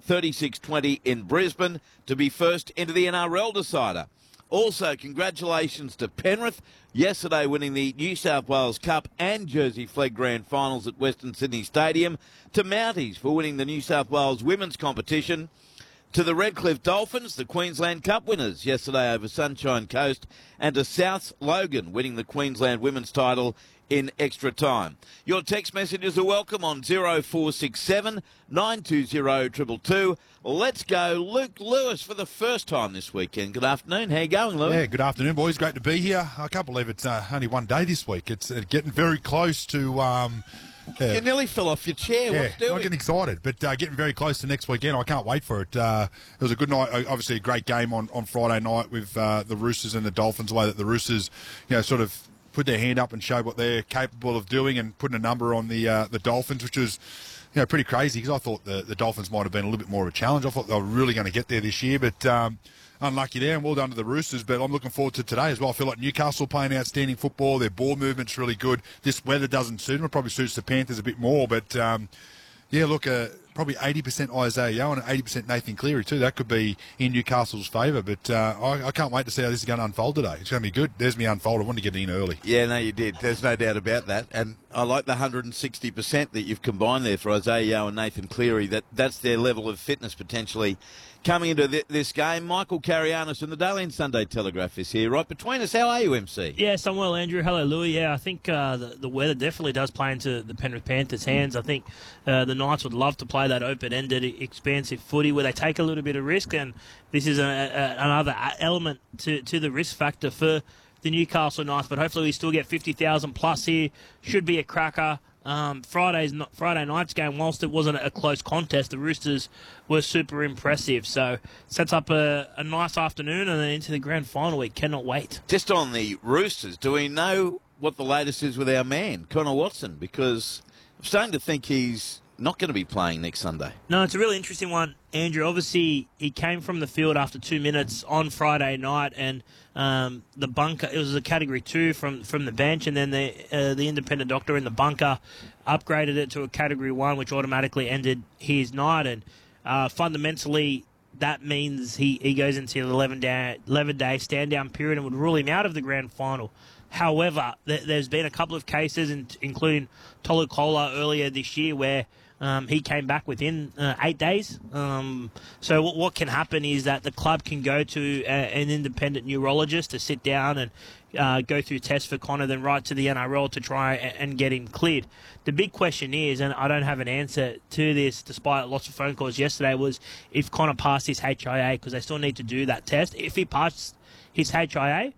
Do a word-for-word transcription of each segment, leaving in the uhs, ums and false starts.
thirty-six twenty in Brisbane to be first into the N R L decider. Also, congratulations to Penrith, yesterday winning the New South Wales Cup and Jersey Flegg Grand Finals at Western Sydney Stadium, to Mounties for winning the New South Wales Women's Competition, to the Redcliffe Dolphins, the Queensland Cup winners yesterday over Sunshine Coast, and to Souths Logan winning the Queensland Women's title in extra time. Your text messages are welcome on zero four six seven, nine two zero, two two two. Let's go Luke Lewis for the first time this weekend. Good afternoon. How you going, Luke? Yeah, good afternoon, boys. Great to be here. I can't believe it's uh, only one day this week. It's uh, getting very close to... Um, uh, you nearly fell off your chair. Yeah, What's doing? I'm getting excited, but uh, getting very close to next weekend. I can't wait for it. Uh, it was a good night. Obviously, a great game on, on Friday night with uh, the Roosters and the Dolphins, the way that the Roosters, you know, sort of put their hand up and showed what they're capable of doing, and putting a number on the uh, the Dolphins, which was, you know, pretty crazy, because I thought the, the Dolphins might have been a little bit more of a challenge. I thought they were really going to get there this year, but um, unlucky there, and well done to the Roosters. But I'm looking forward to today as well. I feel like Newcastle playing outstanding football. Their ball movement's really good. This weather doesn't suit them. It probably suits the Panthers a bit more, but um, yeah, look, uh, probably eighty percent Isaiah Yeo and eighty percent Nathan Cleary too. That could be in Newcastle's favour, but uh, I, I can't wait to see how this is going to unfold today. It's going to be good. There's me unfold. I wanted to get in early. Yeah, no, you did. There's no doubt about that. And I like the one hundred sixty percent that you've combined there for Isaiah Yeo and Nathan Cleary. That That's their level of fitness potentially coming into th- this game. Michael Carianis from the Daily and Sunday Telegraph is here right between us. How are you, M C? Yes, I'm well, Andrew. Hello, Louis. Yeah, I think uh, the, the weather definitely does play into the Penrith Panthers' hands. I think uh, the Knights would love to play that open-ended, expansive footy where they take a little bit of risk, and this is a, a, another element to, to the risk factor for the Newcastle Knights. But hopefully we still get fifty thousand plus here. Should be a cracker. Um, Friday's Friday night's game, whilst it wasn't a close contest, the Roosters were super impressive. So sets up a, a nice afternoon, and then into the grand final. We cannot wait. Just on the Roosters, do we know what the latest is with our man, Connor Watson? Because I'm starting to think he's not going to be playing next Sunday. No, it's a really interesting one, Andrew. Obviously, he came from the field after two minutes on Friday night, and um, the bunker, it was a category two from, from the bench, and then the uh, the independent doctor in the bunker upgraded it to a category one, which automatically ended his night. And uh, fundamentally, that means he, he goes into an eleven day, eleven day stand-down period and would rule him out of the grand final. However, th- there's been a couple of cases, in- including Tolucola earlier this year, where Um, he came back within uh, eight days. Um, so what, what can happen is that the club can go to a, an independent neurologist to sit down and uh, go through tests for Connor, then right to the N R L to try and, and get him cleared. The big question is, and I don't have an answer to this despite lots of phone calls yesterday, was if Connor passed his H I A, because they still need to do that test. If he passed his H I A,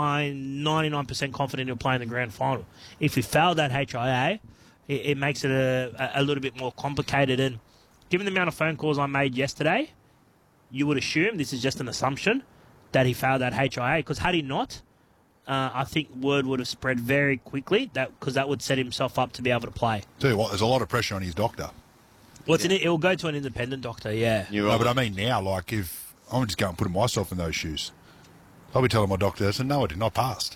I'm ninety-nine percent confident he'll play in the grand final. If he failed that H I A, it, it makes it a, a little bit more complicated. And given the amount of phone calls I made yesterday, you would assume, this is just an assumption, that he failed that H I A. Because had he not, uh, I think word would have spread very quickly, that because that would set himself up to be able to play. Tell you what, there's a lot of pressure on his doctor. Well, it's an, it will go to an independent doctor, yeah. No, but I mean now, like, if I'm just going and putting myself in those shoes, I'll be telling my doctor, I said, no, I did not pass.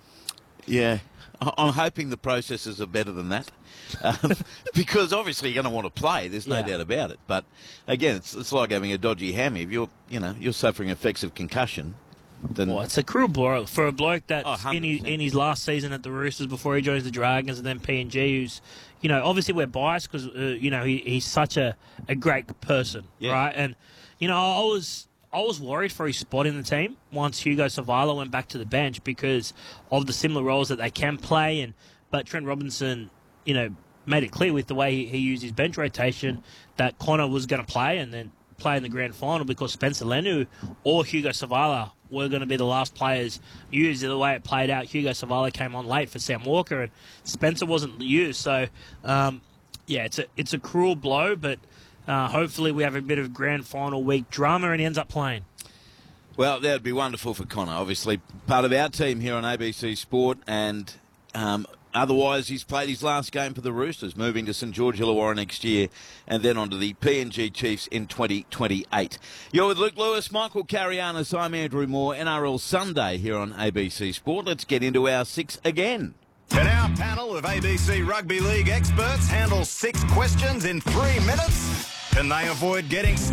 Yeah, I- I'm hoping the processes are better than that. Um, because obviously you're going to want to play, there's no Yeah. doubt about it. But again, it's, it's like having a dodgy hammy. If you're, you know, you're suffering effects of concussion, then Well, it's a cruel blow for a bloke that's Oh, in, his, one hundred percent. in his last season at the Roosters before he joins the Dragons and then P N G, who's, you know, obviously we're biased because, uh, you know, he, he's such a, a great person, Yeah. right? And, you know, I was I was worried for his spot in the team once Hugo Savala went back to the bench because of the similar roles that they can play. And But Trent Robinson, you know, made it clear with the way he, he used his bench rotation that Connor was going to play and then play in the grand final because Spencer Lenu or Hugo Savala were going to be the last players used. The way it played out, Hugo Savala came on late for Sam Walker and Spencer wasn't used. So, um, yeah, it's a it's a cruel blow, but uh, hopefully we have a bit of grand final week drama and he ends up playing. well, that would be wonderful for Connor. Obviously, part of our team here on A B C Sport, and um, otherwise he's played his last game for the Roosters, moving to St George Illawarra next year, and then on to the P N G Chiefs in twenty twenty-eight. You're with Luke Lewis, Michael Carianis, I'm Andrew Moore, N R L Sunday here on A B C Sport. Let's get into our six again. And our panel of A B C Rugby League experts handles six questions in three minutes. Can they avoid getting